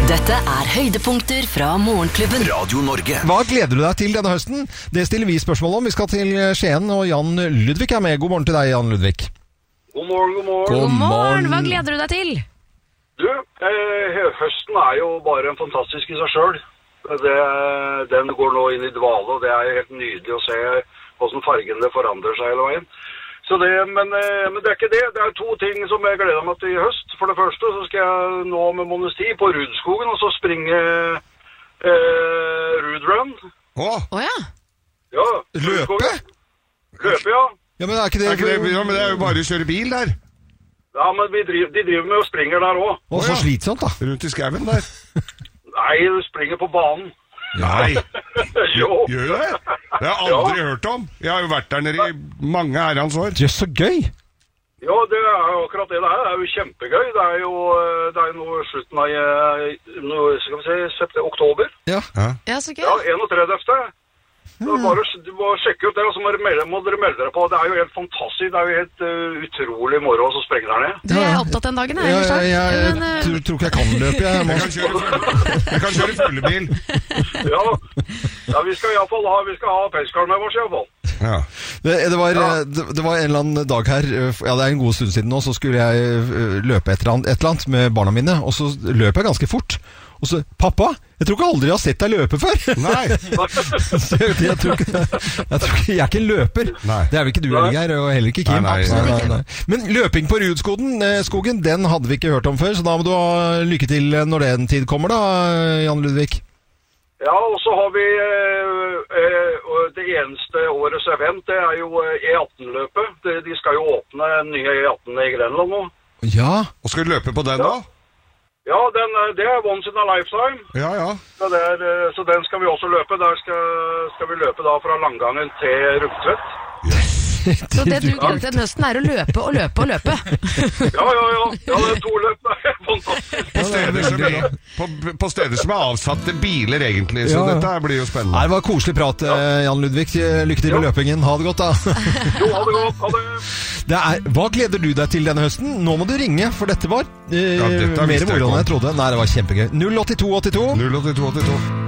Dette er høydepunkter fra Morgenklubben. Radio Norge. Hva gleder du deg til denne høsten? Det stiller vi spørsmål om. Vi skal til Skien, og Jan Ludvig er med. God morgen til deg, Jan Ludvig. God morgen, god morgen. God morgen, hva gleder du deg til? Du, høsten er jo bare en fantastisk i seg selv. Den går nå inn i dvale, og det er jo helt nydelig å se hvordan fargene forandrer seg hele veien. Så men det er ikke det. Det er to ting som jeg gleder meg til i høst. For det første så skal jeg nå med måneds tid på Rudskogen, og så springe Rudrun. Åja. Ja, Løpe? Løpe, ja. Ja, men er ikke det... Ja, men det er jo bare å kjøre bil der. Ja, men de driver med og springer der også. Å, så slitsomt da. Rundt i skaven der. Nei, du springer på banen. Nei. Jo. Gjør du det? Det har jeg aldri hørt om. Jeg har jo vært der nede i mange herrens år. Det er så gøy. Ja, det er jo akkurat det er. Det er jo kjempegøy. Det er jo nå slutten av oktober. Ja. Ja, så gøy. Ja, 31. Du må sjekke ut det, og så må dere melde dere på. Det er jo helt fantastisk. Det er jo helt utrolig moro å sprenge der ned. Du er opptatt den dagen, Jeg tror ikke jeg kan løpe. Jeg kan kjøre fuglebil. Ja, vi skal ha pelskarl med oss i hvert fall. Ja. Det var en eller annen dag her, ja, det er en god stund siden nå, så skulle jeg løpe et eller annet med barna mine, og så løp jeg ganske fort. Og så, pappa, jeg tror ikke aldri jeg har sett deg løpe før. Nei. Så jeg tror ikke, jeg er ikke en løper. Nei. Det er vel ikke du, Geir, og heller ikke Kim. Nei. Men løping på Rudskogen, den hadde vi ikke hørt om før, så da må du ha lykke til når den tid kommer da, Jan Ludvig. Ja, og så har vi det eneste årets event, det er jo E18-løpet. De skal jo åpne nye E18 i Grenland nå. Ja. Og skal du løpe på den da? Ja, det er once in a lifetime. Ja. Så den skal vi også løpe. Der skal vi løpe da fra Langangen til Rugtvedt. Så det du gleder til høsten er å løpe og løpe og løpe. Ja, det er 2 løp. Det er fantastisk. På steder som er avsatte biler egentlig, så dette blir jo spennende. Det var koselig prat, Jan Ludvig. Lykke til med løpingen. Ha det godt da. Jo, ha det godt. Ha det. Hva gleder du deg til denne høsten? Nå må du ringe, for dette var mer moro enn jeg trodde. Nei, det var kjempegøy. 08282. 08282.